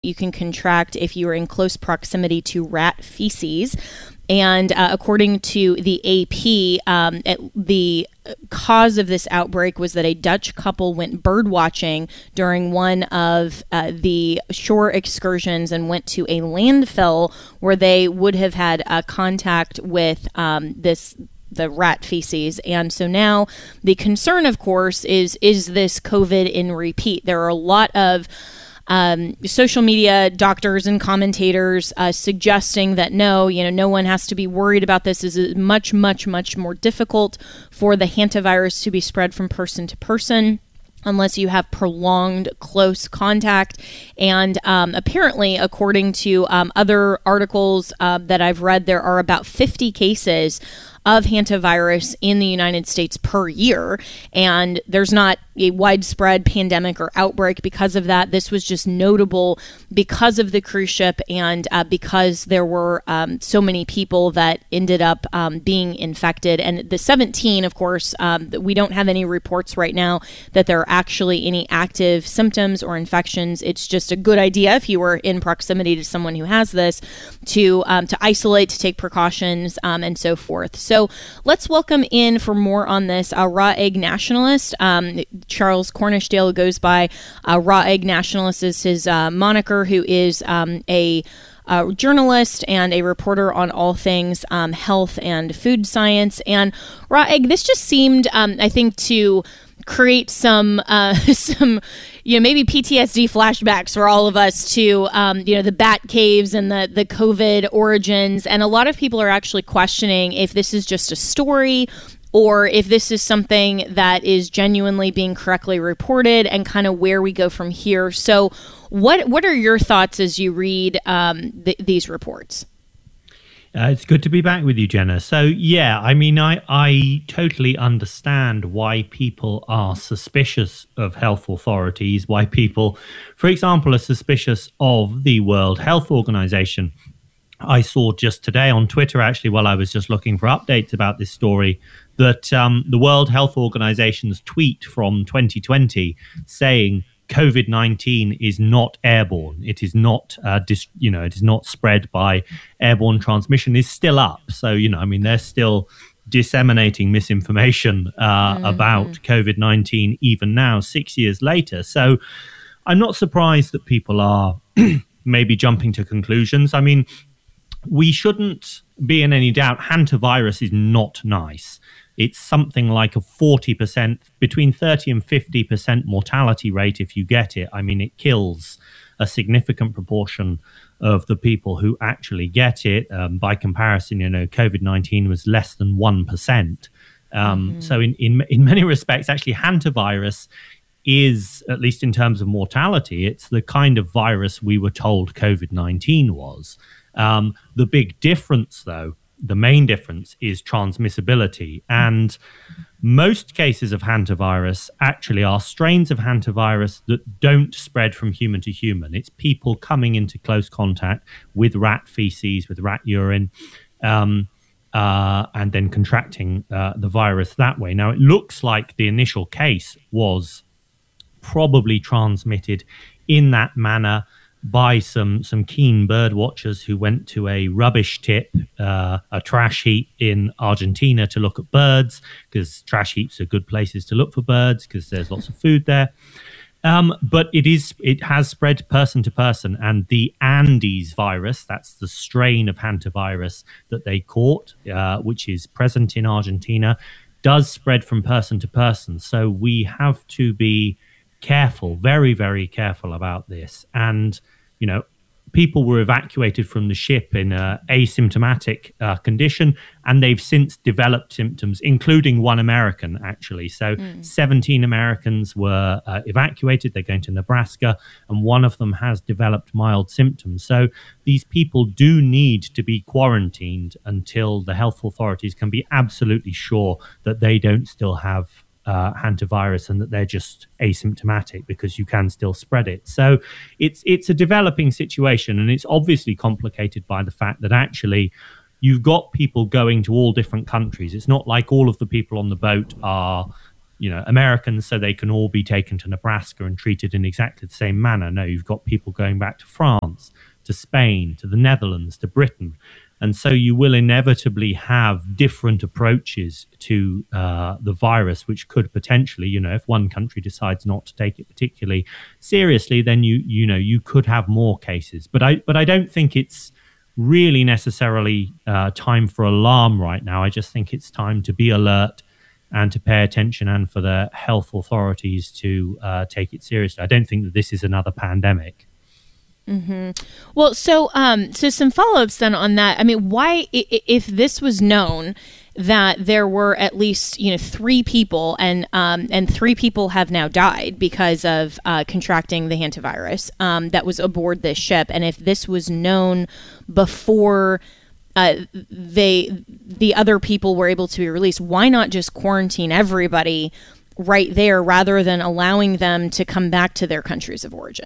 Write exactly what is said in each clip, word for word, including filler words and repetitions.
you can contract if you are in close proximity to rat feces. And uh, according to the A P, um, it, the cause of this outbreak was that a Dutch couple went bird watching during one of uh, the shore excursions and went to a landfill where they would have had uh, contact with um, this the rat feces. And so now the concern, of course, is is this COVID in repeat? There are a lot of Um, social media doctors and commentators uh, suggesting that no, you know, no one has to be worried about this. This is much, much, much more difficult for the hantavirus to be spread from person to person unless you have prolonged close contact. And um, apparently, according to um, other articles uh, that I've read, there are about fifty cases of hantavirus in the United States per year. And there's not a widespread pandemic or outbreak because of that. This was just notable because of the cruise ship and uh, because there were um, so many people that ended up um, being infected. And the seventeen, of course, um, we don't have any reports right now that there are actually any active symptoms or infections. It's just a good idea if you were in proximity to someone who has this to um, to isolate, to take precautions, um, and so forth. So let's welcome in for more on this a raw egg nationalist. Um, Charles Cornishdale goes by uh, Raw Egg Nationalist is his uh, moniker, who is um, a uh, journalist and a reporter on all things um, health and food science. And Raw Egg, this just seemed, um, I think, to create some uh, some you know maybe P T S D flashbacks for all of us to um, you know the bat caves and the the COVID origins, and a lot of people are actually questioning if this is just a story or if this is something that is genuinely being correctly reported, and kind of where we go from here. So what what are your thoughts as you read um, th- these reports? Uh, it's good to be back with you, Jenna. So, yeah, I mean, I, I totally understand why people are suspicious of health authorities, why people, for example, are suspicious of the World Health Organization. I saw just today on Twitter, actually, while I was just looking for updates about this story, that um, the World Health Organization's tweet from twenty twenty saying COVID nineteen is not airborne. It is not, uh, dis- you know, it is not spread by airborne transmission is still up. So, you know, I mean, they're still disseminating misinformation uh, mm-hmm. about COVID nineteen even now, six years later. So I'm not surprised that people are maybe jumping to conclusions. I mean, we shouldn't be in any doubt, hantavirus is not nice. It's something like a forty percent, between thirty and fifty percent mortality rate if you get it. I mean, it kills a significant proportion of the people who actually get it. Um, by comparison, you know, COVID nineteen was less than one percent. Um, mm-hmm. So in, in, in many respects, actually, hantavirus is, at least in terms of mortality, it's the kind of virus we were told COVID nineteen was. Um, the big difference, though, the main difference is transmissibility. And most cases of hantavirus actually are strains of hantavirus that don't spread from human to human. It's people coming into close contact with rat feces, with rat urine, um, uh, and then contracting uh, the virus that way. Now, it looks like the initial case was probably transmitted in that manner by some some keen bird watchers who went to a rubbish tip, uh, a trash heap in Argentina to look at birds, because trash heaps are good places to look for birds because there's lots of food there. Um, but it is it has spread person to person, and the Andes virus, that's the strain of hantavirus that they caught, uh, which is present in Argentina, does spread from person to person. So we have to be careful, very, very careful about this. And, you know, people were evacuated from the ship in an asymptomatic uh, condition, and they've since developed symptoms, including one American, actually. So mm. seventeen Americans were uh, evacuated. They're going to Nebraska, and one of them has developed mild symptoms. So these people do need to be quarantined until the health authorities can be absolutely sure that they don't still have Uh, hantavirus and that they're just asymptomatic, because you can still spread it. So it's it's a developing situation, and it's obviously complicated by the fact that actually you've got people going to all different countries. It's not like all of the people on the boat are you know, Americans so they can all be taken to Nebraska and treated in exactly the same manner. No, you've got people going back to France, to Spain, to the Netherlands, to Britain. And so you will inevitably have different approaches to uh, the virus, which could potentially, you know, if one country decides not to take it particularly seriously, then you, you know, you could have more cases. But I, but I don't think it's really necessarily uh, time for alarm right now. I just think it's time to be alert and to pay attention, and for the health authorities to uh, take it seriously. I don't think that this is another pandemic. Mm-hmm. Well, so um, so some follow-ups then on that. I mean, why, if this was known that there were at least, you know, three people and um, and three people have now died because of uh, contracting the hantavirus um, that was aboard this ship, and if this was known before uh, they the other people were able to be released, why not just quarantine everybody right there rather than allowing them to come back to their countries of origin?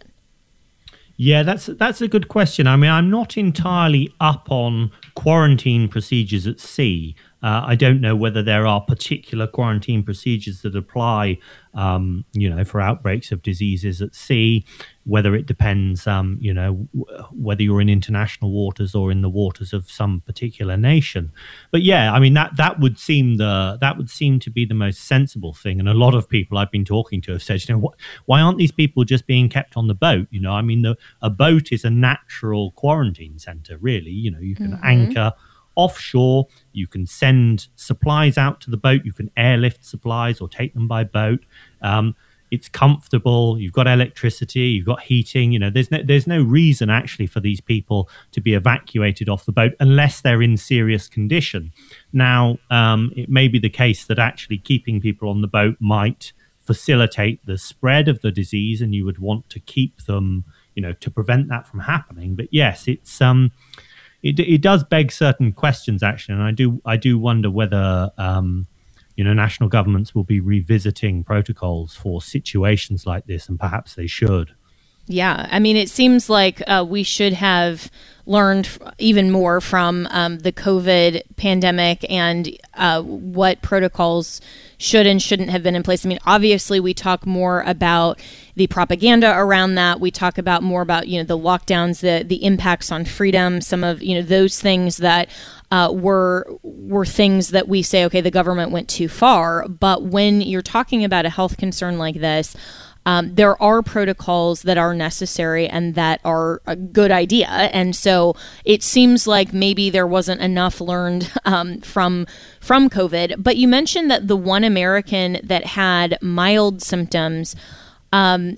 Yeah, that's that's a good question. I mean, I'm not entirely up on quarantine procedures at sea. Uh, I don't know whether there are particular quarantine procedures that apply, um, you know, for outbreaks of diseases at sea, whether it depends, um, you know, w- whether you're in international waters or in the waters of some particular nation. But yeah, I mean, that that would seem the that would seem to be the most sensible thing. And a lot of people I've been talking to have said, you know, what, why aren't these people just being kept on the boat? You know, I mean, the, a boat is a natural quarantine center, really. You know, you can mm-hmm. anchor offshore, you can send supplies out to the boat, you can airlift supplies or take them by boat. Um, it's comfortable, you've got electricity, you've got heating. You know, there's no, there's no reason actually for these people to be evacuated off the boat unless they're in serious condition. Now, um, it may be the case that actually keeping people on the boat might facilitate the spread of the disease, and you would want to keep them, you know, to prevent that from happening. But yes, it's um, It, it does beg certain questions, actually, and I do I do wonder whether um, you know, national governments will be revisiting protocols for situations like this, and perhaps they should. Yeah, I mean, it seems like uh, we should have learned f- even more from um, the COVID pandemic and uh, what protocols should and shouldn't have been in place. I mean, obviously, we talk more about the propaganda around that. We talk about more about, you know, the lockdowns, the the impacts on freedom, some of, you know, those things that uh, were were things that we say, okay, the government went too far. But when you're talking about a health concern like this, Um, there are protocols that are necessary and that are a good idea. And so it seems like maybe there wasn't enough learned um, from from COVID. But you mentioned that the one American that had mild symptoms um,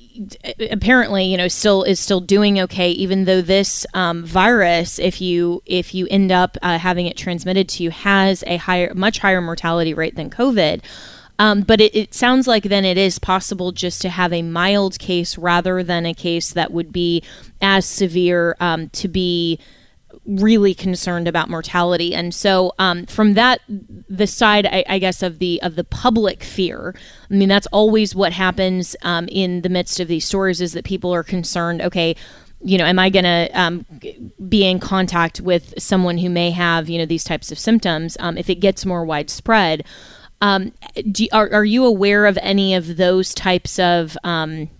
apparently, you know, still is still doing okay, even though this um, virus, if you if you end up uh, having it transmitted to you, has a higher, much higher mortality rate than COVID. Um, but it, it sounds like then it is possible just to have a mild case rather than a case that would be as severe um, to be really concerned about mortality. And so um, from that, the side, I, I guess, of the of the public fear, I mean, that's always what happens um, in the midst of these stories, is that people are concerned, okay, you know, am I going to um, be in contact with someone who may have, you know, these types of symptoms um, if it gets more widespread? Um, do, are, are you aware of any of those types of um,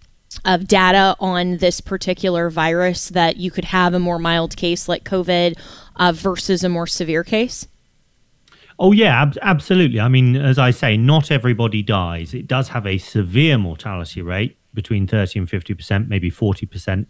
of data on this particular virus, that you could have a more mild case like COVID uh, versus a more severe case? Oh, yeah, ab- absolutely. I mean, as I say, not everybody dies. It does have a severe mortality rate between thirty and fifty percent, maybe forty percent.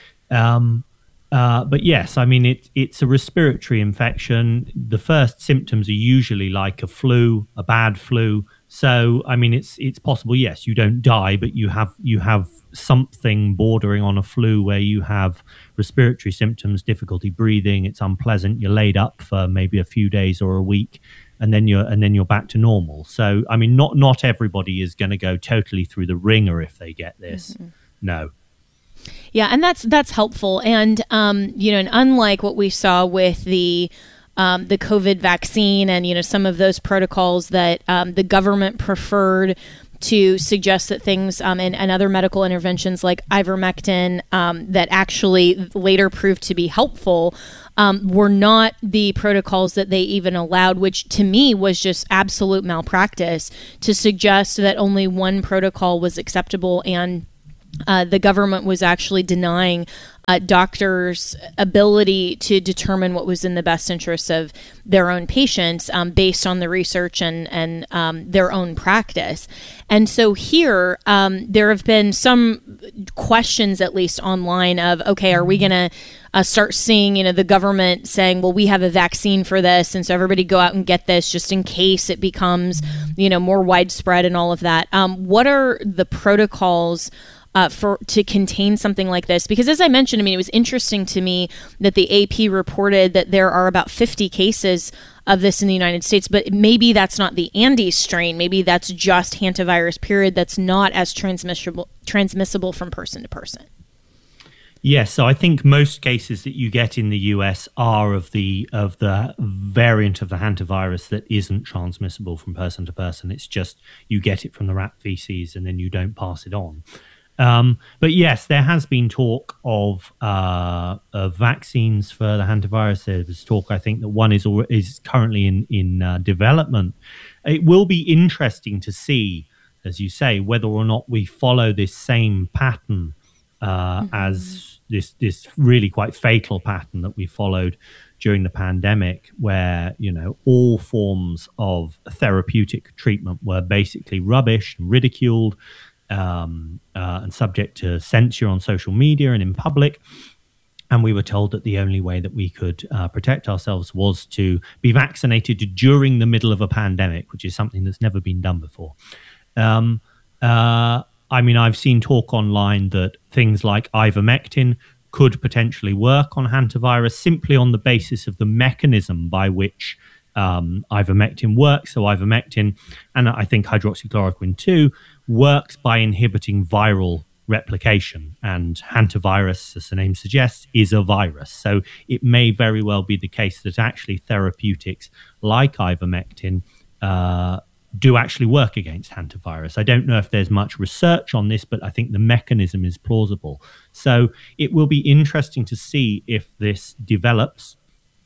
Um Uh, but yes, I mean, it, it's a respiratory infection. The first symptoms are usually like a flu, a bad flu. So, I mean, it's it's possible, yes, you don't die, but you have you have something bordering on a flu where you have respiratory symptoms, difficulty breathing, it's unpleasant, you're laid up for maybe a few days or a week, and then you're and then you're back to normal. So, I mean, not not everybody is going to go totally through the ringer if they get this. Mm-hmm. No. Yeah, and that's that's helpful. And um, you know, and unlike what we saw with the um, the COVID vaccine and, you know, some of those protocols that um, the government preferred to suggest that things um, and, and other medical interventions like ivermectin um, that actually later proved to be helpful um, were not the protocols that they even allowed, which to me was just absolute malpractice to suggest that only one protocol was acceptable, and uh, the government was actually denying Uh, doctors' ability to determine what was in the best interests of their own patients um, based on the research and, and um, their own practice. And so here, um, there have been some questions, at least online, of, okay, are we going to uh, start seeing, you know, the government saying, well, we have a vaccine for this, and so everybody go out and get this just in case it becomes, you know, more widespread and all of that. Um, what are the protocols Uh, for to contain something like this? Because as I mentioned, I mean, it was interesting to me that the A P reported that there are about fifty cases of this in the United States, but maybe that's not the Andes strain. Maybe that's just hantavirus, period, that's not as transmissible transmissible from person to person. Yes, so I think most cases that you get in the U S are of the of the variant of the hantavirus that isn't transmissible from person to person. It's just you get it from the rat feces and then you don't pass it on. Um, but yes, there has been talk of, uh, of vaccines for the hantavirus. There's talk, I think, that one is is currently in in uh, development. It will be interesting to see, as you say, whether or not we follow this same pattern uh, mm-hmm. as this this really quite fatal pattern that we followed during the pandemic, where, you know, all forms of therapeutic treatment were basically rubbish and ridiculed. Um, uh, and subject to censure on social media and in public. And we were told that the only way that we could uh, protect ourselves was to be vaccinated during the middle of a pandemic, which is something that's never been done before. Um, uh, I mean, I've seen talk online that things like ivermectin could potentially work on hantavirus simply on the basis of the mechanism by which um, ivermectin works. So ivermectin, and I think hydroxychloroquine too, works by inhibiting viral replication, and hantavirus, as the name suggests, is a virus. So it may very well be the case that actually therapeutics like ivermectin uh, do actually work against hantavirus. I don't know if there's much research on this, but I think the mechanism is plausible. So it will be interesting to see if this develops,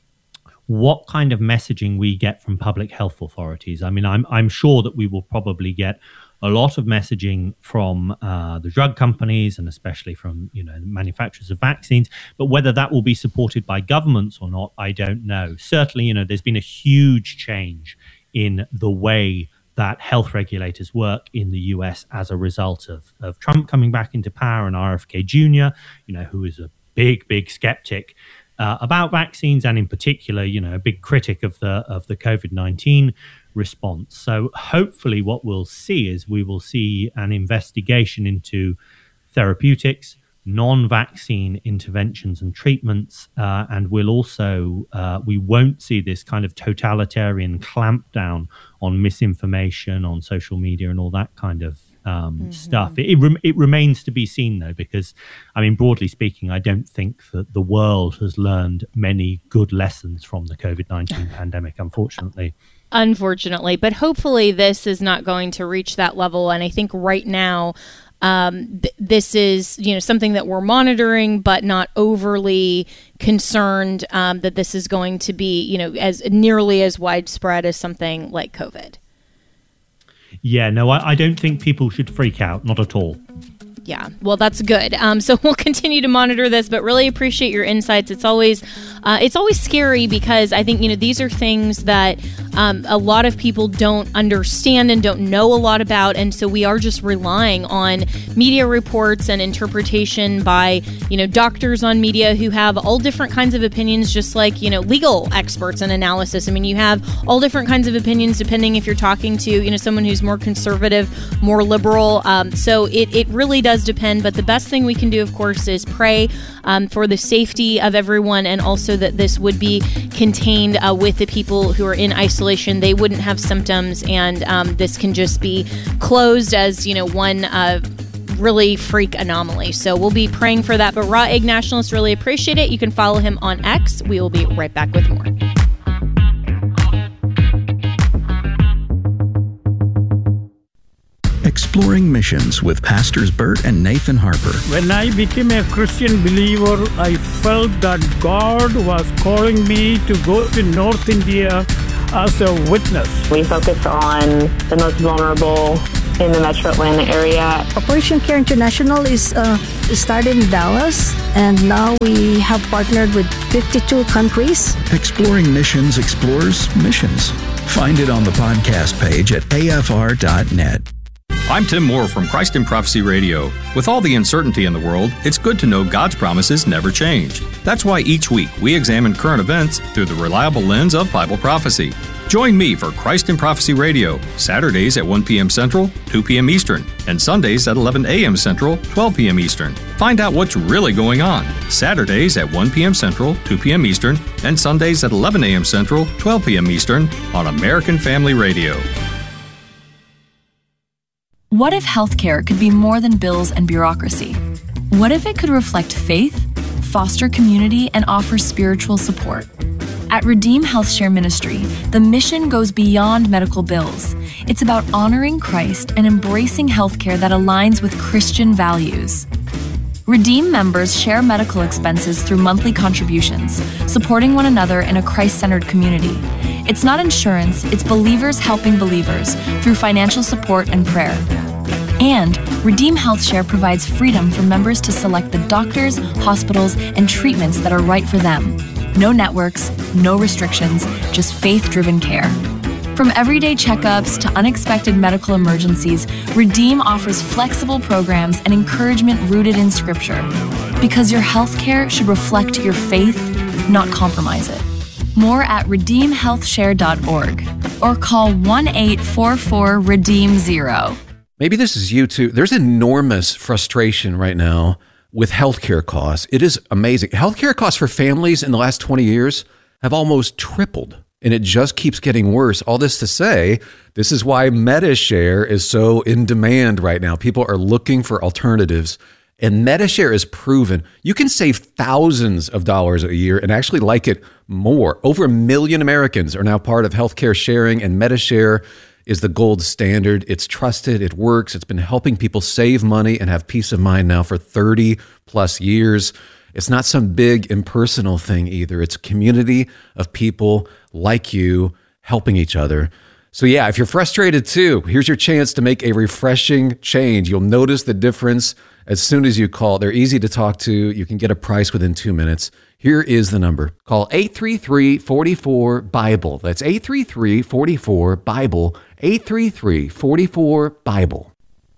what kind of messaging we get from public health authorities. I mean, I'm I'm sure that we will probably get a lot of messaging from uh, the drug companies and especially from, you know, the manufacturers of vaccines. But whether that will be supported by governments or not, I don't know. Certainly, you know, there's been a huge change in the way that health regulators work in the U S as a result of, of Trump coming back into power and R F K Junior, you know, who is a big, big skeptic uh, about vaccines, and in particular, you know, a big critic of the of the COVID nineteen response. So hopefully what we'll see is we will see an investigation into therapeutics, non-vaccine interventions and treatments, uh, and we'll also, uh, we won't see this kind of totalitarian clampdown on misinformation on social media and all that kind of um, mm-hmm. stuff. It, it, rem- it remains to be seen, though, because, I mean, broadly speaking, I don't think that the world has learned many good lessons from the COVID nineteen pandemic, unfortunately. Unfortunately, but hopefully this is not going to reach that level. And I think right now, um, th- this is, you know, something that we're monitoring, but not overly concerned um, that this is going to be, you know, as nearly as widespread as something like COVID. Yeah, no, I, I don't think people should freak out, not at all. Yeah, well, that's good. Um, so we'll continue to monitor this, but really appreciate your insights. It's always, uh, it's always scary because I think, you know, these are things that um, a lot of people don't understand and don't know a lot about, and so we are just relying on media reports and interpretation by, you know, doctors on media who have all different kinds of opinions, just like, you know, legal experts and analysis. I mean, you have all different kinds of opinions depending if you're talking to, you know, someone who's more conservative, more liberal. Um, so it it really does depend, but the best thing we can do, of course, is pray um, for the safety of everyone, and also that this would be contained uh, with the people who are in isolation. They wouldn't have symptoms, and um, this can just be closed as, you know, one uh, really freak anomaly. So we'll be praying for that. But Raw Egg Nationalist, really appreciate it. You can follow him on X. We will be right back with more. Exploring Missions with Pastors Bert and Nathan Harper. When I became a Christian believer, I felt that God was calling me to go to North India as a witness. We focus on the most vulnerable in the Metro Atlanta area. Operation Care International is uh, started in Dallas, and now we have partnered with fifty-two countries. Exploring Missions explores missions. Find it on the podcast page at A F R dot net. I'm Tim Moore from Christ in Prophecy Radio. With all the uncertainty in the world, it's good to know God's promises never change. That's why each week we examine current events through the reliable lens of Bible prophecy. Join me for Christ in Prophecy Radio, Saturdays at one p.m. Central, two p.m. Eastern, and Sundays at eleven a.m. Central, twelve p.m. Eastern. Find out what's really going on. Saturdays at one p.m. Central, two p.m. Eastern, and Sundays at eleven a.m. Central, twelve p.m. Eastern on American Family Radio. What if healthcare could be more than bills and bureaucracy? What if it could reflect faith, foster community, and offer spiritual support? At Redeem Health Share Ministry, the mission goes beyond medical bills. It's about honoring Christ and embracing healthcare that aligns with Christian values. Redeem members share medical expenses through monthly contributions, supporting one another in a Christ-centered community. It's not insurance, it's believers helping believers through financial support and prayer. And Redeem Health Share provides freedom for members to select the doctors, hospitals, and treatments that are right for them. No networks, no restrictions, just faith-driven care. From everyday checkups to unexpected medical emergencies, Redeem offers flexible programs and encouragement rooted in Scripture. Because your healthcare should reflect your faith, not compromise it. More at redeem health share dot org or call one eight four four redeem zero. Maybe this is you too. There's enormous frustration right now with healthcare costs. It is amazing. Healthcare costs for families in the last twenty years have almost tripled, and it just keeps getting worse. All this to say, this is why MediShare is so in demand right now. People are looking for alternatives, and MediShare is proven. You can save thousands of dollars a year and actually like it more. Over a million Americans are now part of healthcare sharing, and MediShare is the gold standard. It's trusted, it works. It's been helping people save money and have peace of mind now for thirty plus years. It's not some big impersonal thing either. It's a community of people like you helping each other. So yeah, if you're frustrated too, here's your chance to make a refreshing change. You'll notice the difference as soon as you call. They're easy to talk to. You can get a price within two minutes. Here is the number. Call eight three three, four four, BIBLE. That's eight three three, four four, BIBLE. eight three three, four four, BIBLE.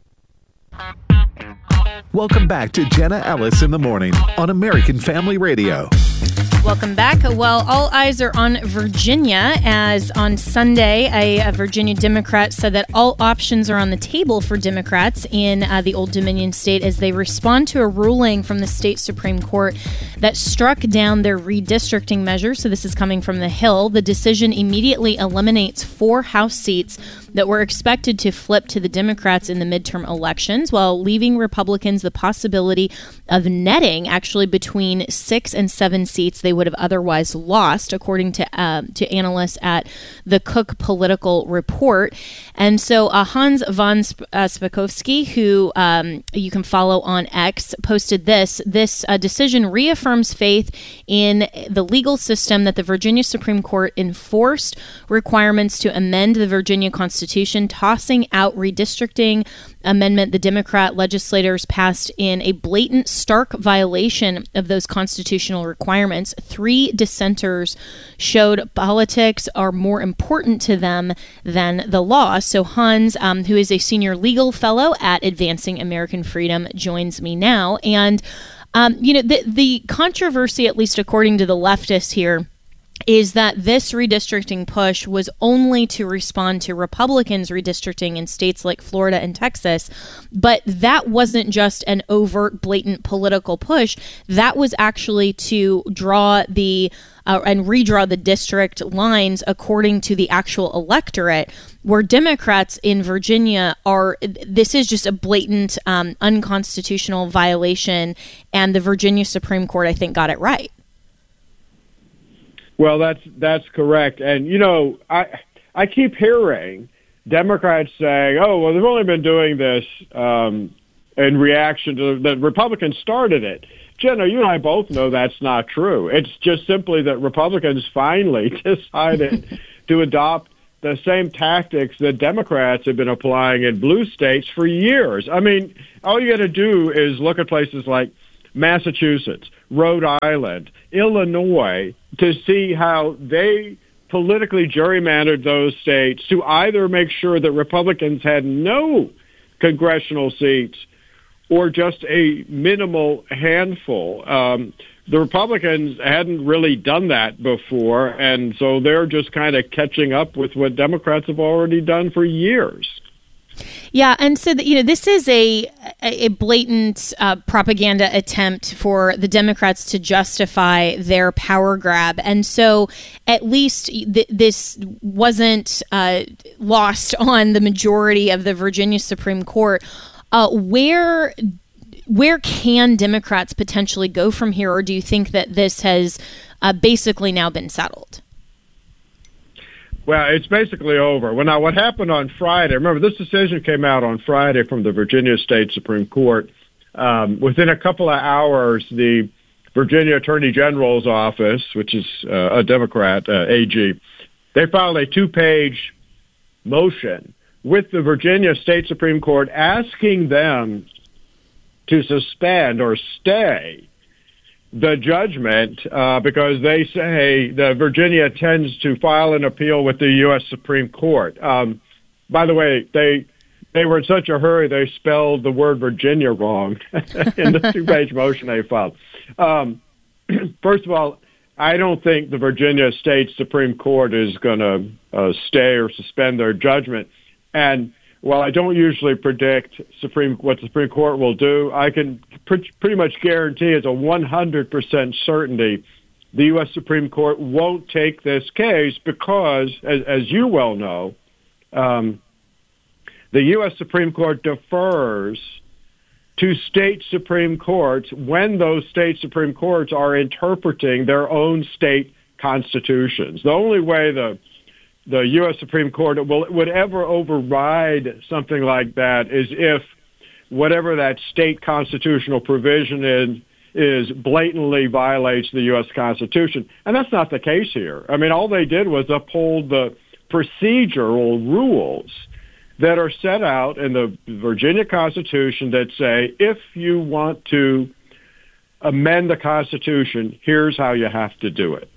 Welcome back to Jenna Ellis in the Morning on American Family Radio. Welcome back. Well, all eyes are on Virginia, as on Sunday, a, a Virginia Democrat said that all options are on the table for Democrats in uh, the Old Dominion state as they respond to a ruling from the state Supreme Court that struck down their redistricting measure. So this is coming from the Hill. The decision immediately eliminates four House seats that were expected to flip to the Democrats in the midterm elections, while leaving Republicans the possibility of netting actually between six and seven seats they would have otherwise lost, according to uh, to analysts at the Cook Political Report. And so uh, Hans von Sp- uh, Spakovsky, who um, you can follow on X, posted this. This uh, decision reaffirms faith in the legal system that the Virginia Supreme Court enforced requirements to amend the Virginia Constitution, tossing out redistricting amendment the Democrat legislators passed in a blatant, stark violation of those constitutional requirements. Three dissenters showed politics are more important to them than the law. So Hans, um, who is a senior legal fellow at Advancing American Freedom, joins me now. And, um, you know, the, the controversy, at least according to the leftists here, is that this redistricting push was only to respond to Republicans redistricting in states like Florida and Texas. But that wasn't just an overt, blatant political push. That was actually to draw the uh, and redraw the district lines according to the actual electorate, where Democrats in Virginia are, this is just a blatant um, unconstitutional violation. And the Virginia Supreme Court, I think, got it right. Well, that's that's correct. And, you know, I I keep hearing Democrats saying, oh, well, they've only been doing this um, in reaction to the Republicans started it. Jenna, you and I both know that's not true. It's just simply that Republicans finally decided to adopt the same tactics that Democrats have been applying in blue states for years. I mean, all you got to do is look at places like Massachusetts, Rhode Island, Illinois, to see how they politically gerrymandered those states to either make sure that Republicans had no congressional seats or just a minimal handful. Um, the Republicans hadn't really done that before, and so they're just kind of catching up with what Democrats have already done for years. Yeah, and so the, you know, this is a a blatant uh, propaganda attempt for the Democrats to justify their power grab, and so at least th- this wasn't uh, lost on the majority of the Virginia Supreme Court. Uh, where where can Democrats potentially go from here, or do you think that this has uh, basically now been settled? Well, it's basically over. Well, now, what happened on Friday, remember, this decision came out on Friday from the Virginia State Supreme Court. Um, within a couple of hours, the Virginia Attorney General's office, which is uh, a Democrat, uh, A G, they filed a two-page motion with the Virginia State Supreme Court asking them to suspend or stay the judgment uh, because they say that Virginia tends to file an appeal with the U S Supreme Court. Um, by the way, they they were in such a hurry they spelled the word Virginia wrong in the two-page motion they filed. Um, first of all, I don't think the Virginia State Supreme Court is going to uh, stay or suspend their judgment. And while I don't usually predict Supreme what the Supreme Court will do, I can pr- pretty much guarantee it's a one hundred percent certainty the U S Supreme Court won't take this case because, as, as you well know, um, the U S Supreme Court defers to state Supreme Courts when those state Supreme Courts are interpreting their own state constitutions. The only way the the U S Supreme Court will, would ever override something like that is if whatever that state constitutional provision is, is blatantly violates the U S Constitution. And that's not the case here. I mean, all they did was uphold the procedural rules that are set out in the Virginia Constitution that say, if you want to amend the Constitution, here's how you have to do it.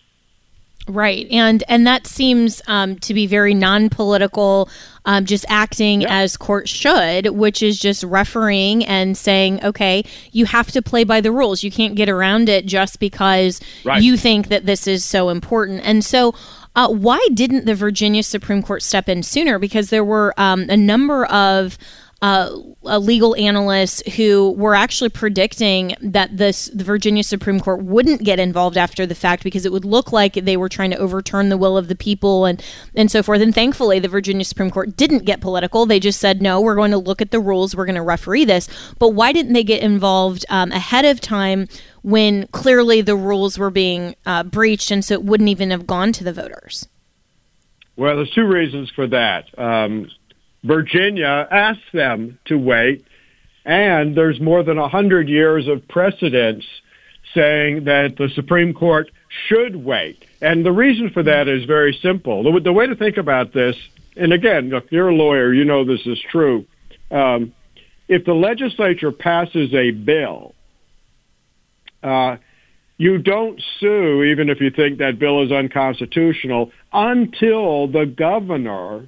Right. And and that seems um, to be very non-political, um, just acting yeah. as courts should, which is just refereeing and saying, okay, you have to play by the rules. You can't get around it just because right. you think that this is so important. And so uh, why didn't the Virginia Supreme Court step in sooner? Because there were um, a number of Uh, uh, legal analysts who were actually predicting that this the Virginia Supreme Court wouldn't get involved after the fact because it would look like they were trying to overturn the will of the people and, and so forth. And thankfully, the Virginia Supreme Court didn't get political. They just said, no, we're going to look at the rules. We're going to referee this. But why didn't they get involved um, ahead of time when clearly the rules were being uh, breached and so it wouldn't even have gone to the voters? Well, there's two reasons for that. Um Virginia asked them to wait, and there's more than one hundred years of precedence saying that the Supreme Court should wait. And the reason for that is very simple. The, the way to think about this, and again, look, you're a lawyer, you know this is true. Um, if the legislature passes a bill, uh, you don't sue, even if you think that bill is unconstitutional, until the governor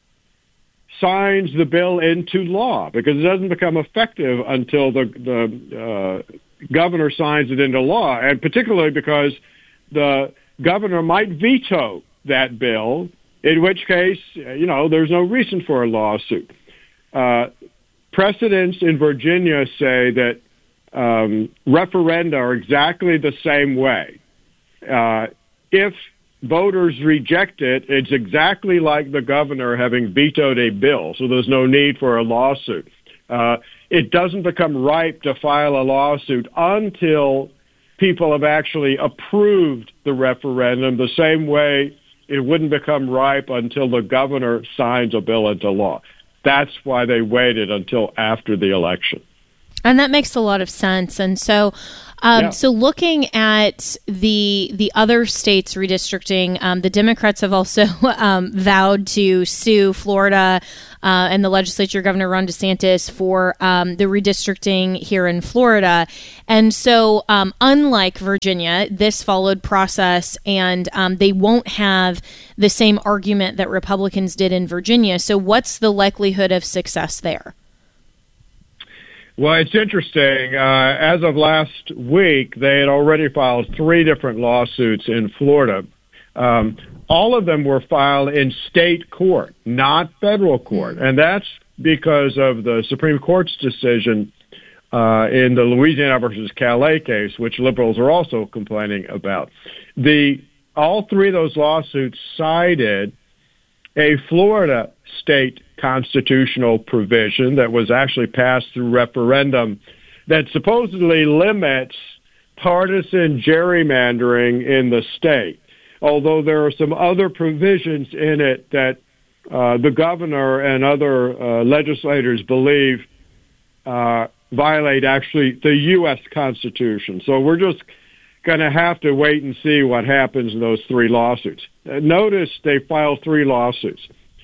signs the bill into law, because it doesn't become effective until the, the uh, governor signs it into law, and particularly because the governor might veto that bill, in which case, you know, there's no reason for a lawsuit. Uh, precedents in Virginia say that um, referenda are exactly the same way. Uh, if voters reject it, it's exactly like the governor having vetoed a bill, so there's no need for a lawsuit. Uh, it doesn't become ripe to file a lawsuit until people have actually approved the referendum, the same way it wouldn't become ripe until the governor signs a bill into law. That's why they waited until after the election. And that makes a lot of sense. And so, um, yeah. so looking at the the other states redistricting, um, the Democrats have also um, vowed to sue Florida uh, and the legislature, Governor Ron DeSantis, for um, the redistricting here in Florida. And so, um, unlike Virginia, this followed process, and um, they won't have the same argument that Republicans did in Virginia. So, what's the likelihood of success there? Well, it's interesting. Uh, as of last week, they had already filed three different lawsuits in Florida. Um, all of them were filed in state court, not federal court. And that's because of the Supreme Court's decision uh, in the Louisiana versus Calais case, which liberals are also complaining about. The all three of those lawsuits cited a Florida state constitutional provision that was actually passed through referendum that supposedly limits partisan gerrymandering in the state, although there are some other provisions in it that uh, the governor and other uh, legislators believe uh, violate actually the U S Constitution. So we're just going to have to wait and see what happens in those three lawsuits. Uh, notice they filed three lawsuits.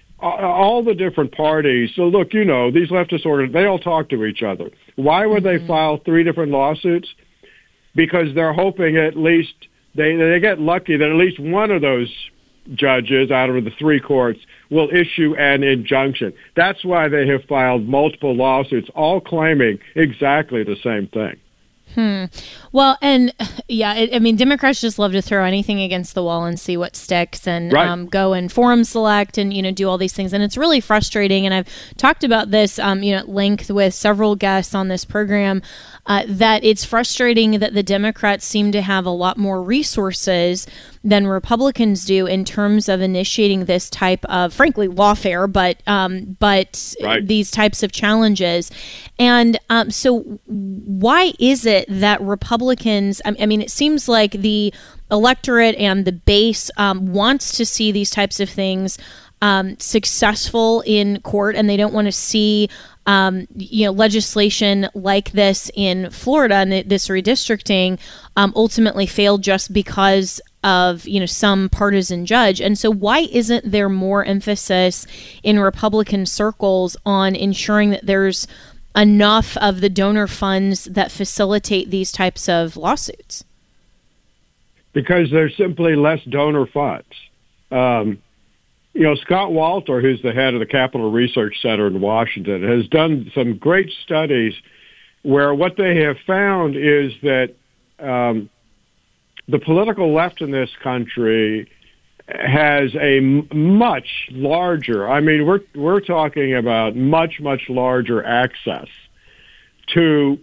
All the different parties, so look, you know, these leftist orders, they all talk to each other. Why would they file three different lawsuits? Because they're hoping at least, they, they get lucky that at least one of those judges out of the three courts will issue an injunction. That's why they have filed multiple lawsuits, all claiming exactly the same thing. Hmm. Well, and yeah, it, I mean, Democrats just love to throw anything against the wall and see what sticks, and right. um, go and forum select and, you know, do all these things. And it's really frustrating. And I've talked about this, um, you know, at length with several guests on this program, uh, that it's frustrating that the Democrats seem to have a lot more resources than Republicans do in terms of initiating this type of, frankly, lawfare, but um, but right. these types of challenges. And um, so why is it that Republicans, I, I mean, it seems like the electorate and the base um, wants to see these types of things um, successful in court, and they don't want to see Um, you know, legislation like this in Florida and this redistricting um, ultimately failed just because of, you know, some partisan judge. And so why isn't there more emphasis in Republican circles on ensuring that there's enough of the donor funds that facilitate these types of lawsuits? Because there's simply less donor funds. Um, You know, Scott Walter, who's the head of the Capital Research Center in Washington, has done some great studies where what they have found is that um, the political left in this country has a m- much larger, I mean, we're we're talking about much, much larger access to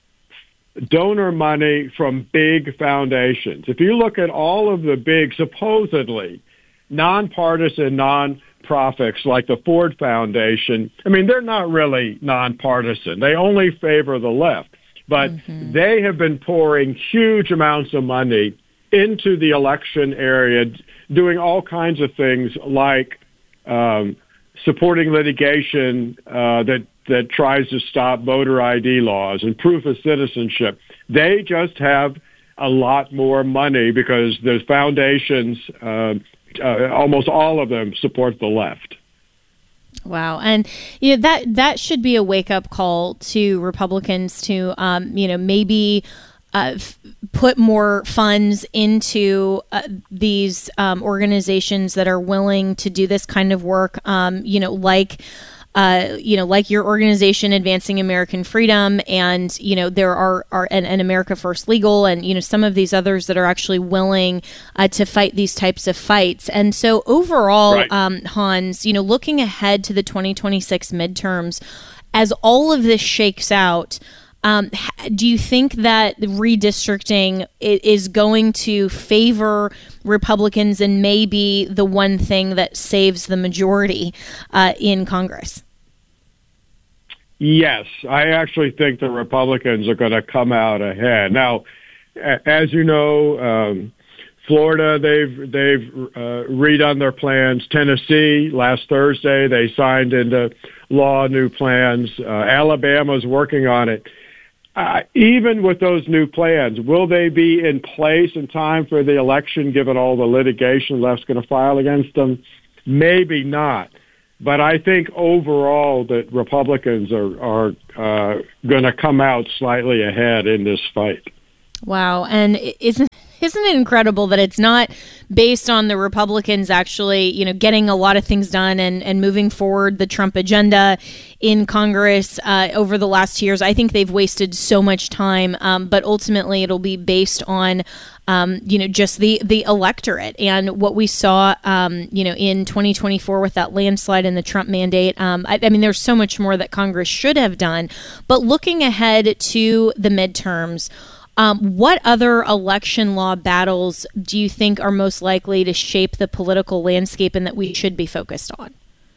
donor money from big foundations. If you look at all of the big, supposedly nonpartisan nonprofits like the Ford Foundation, I mean, they're not really nonpartisan. They only favor the left. But mm-hmm. they have been pouring huge amounts of money into the election area, doing all kinds of things like um, supporting litigation uh, that, that tries to stop voter I D laws and proof of citizenship. They just have a lot more money because the foundations, uh, uh, almost all of them, support the left. Wow. And, you know, that, that should be a wake-up call to Republicans to, um, you know, maybe uh, f- put more funds into uh, these um, organizations that are willing to do this kind of work, um, you know, like... Uh, you know, like your organization, Advancing American Freedom, and, you know, there are, are and, and America First Legal, and, you know, some of these others that are actually willing uh, to fight these types of fights. And so overall, right. um, Hans, you know, looking ahead to the twenty twenty-six midterms, as all of this shakes out, um, do you think that redistricting is going to favor Republicans and maybe the one thing that saves the majority uh, in Congress? Yes, I actually think the Republicans are going to come out ahead. Now, as you know, um, Florida, they've they've uh, redone their plans. Tennessee, last Thursday, they signed into law new plans. Uh, Alabama's working on it. Uh, even with those new plans, will they be in place in time for the election, given all the litigation left's going to file against them? Maybe not. But I think overall that Republicans are, are uh, going to come out slightly ahead in this fight. Wow. And isn't Isn't it incredible that it's not based on the Republicans actually, you know, getting a lot of things done and, and moving forward the Trump agenda in Congress uh, over the last two years? I think they've wasted so much time, um, but ultimately it'll be based on, um, you know, just the, the electorate and what we saw, um, you know, in twenty twenty-four with that landslide and the Trump mandate. Um, I, I mean, there's so much more that Congress should have done. But looking ahead to the midterms, Um, what other election law battles do you think are most likely to shape the political landscape and that we should be focused on?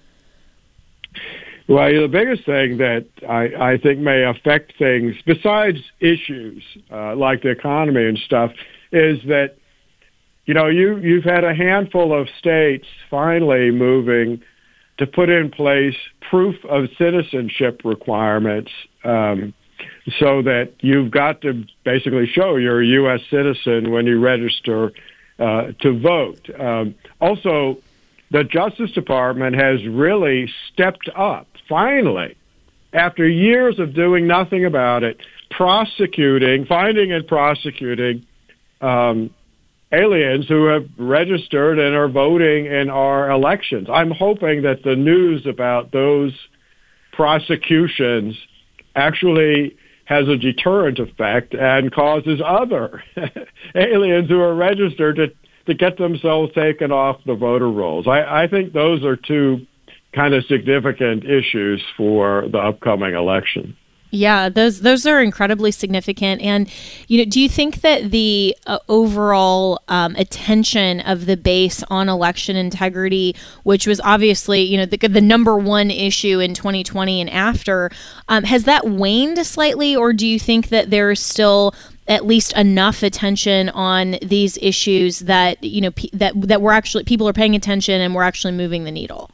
Well, the biggest thing that I, I think may affect things, besides issues uh, like the economy and stuff, is that, you know, you, you've had a handful of states finally moving to put in place proof of citizenship requirements, um, so that you've got to basically show you're a U S citizen when you register uh, to vote. Um, also, the Justice Department has really stepped up, finally, after years of doing nothing about it, prosecuting, finding and prosecuting um, aliens who have registered and are voting in our elections. I'm hoping that the news about those prosecutions actually has a deterrent effect and causes other aliens who are registered to, to get themselves taken off the voter rolls. I, I think those are two kind of significant issues for the upcoming election. Yeah, those those are incredibly significant. And, you know, do you think that the uh, overall um, attention of the base on election integrity, which was obviously, you know, the, the number one issue in twenty twenty and after, um, has that waned slightly? Or do you think that there is still at least enough attention on these issues that, you know, pe- that, that we're actually, people are paying attention and we're actually moving the needle?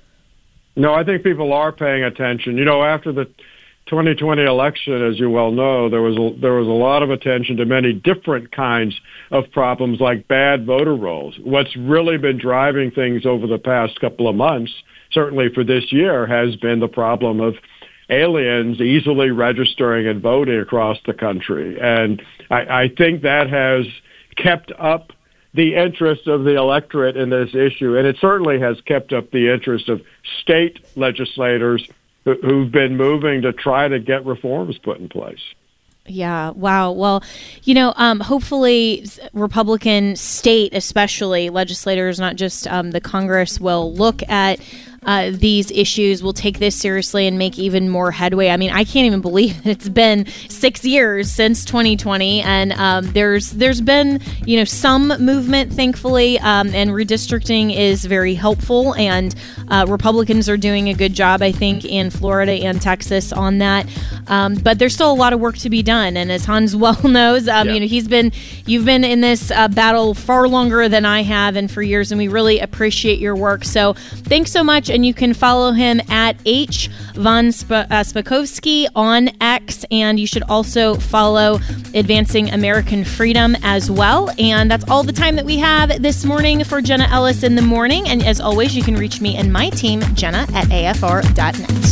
No, I think people are paying attention. You know, after the twenty twenty election, as you well know, there was a, there was a lot of attention to many different kinds of problems like bad voter rolls. What's really been driving things over the past couple of months, certainly for this year, has been the problem of aliens easily registering and voting across the country. And I, I think that has kept up the interest of the electorate in this issue, and it certainly has kept up the interest of state legislators who've been moving to try to get reforms put in place. Yeah. Wow. Well, you know, um, hopefully Republican state, especially legislators, not just um, the Congress, will look at uh, these issues, will take this seriously and make even more headway. I mean, I can't even believe it's been six years since twenty twenty, and um, there's there's been, you know, some movement, thankfully, um, and redistricting is very helpful, and uh, Republicans are doing a good job, I think, in Florida and Texas on that. Um, but there's still a lot of work to be done, and as Hans well knows, um, yeah. you know, he's been you've been in this uh, battle far longer than I have, and for years, and we really appreciate your work. So thanks so much. And you can follow him at H. Von Sp- uh, Spakovsky on X, and you should also follow Advancing American Freedom as well. And that's all the time that we have this morning for Jenna Ellis in the Morning. And as always, you can reach me and my team, Jenna, at A F R dot net.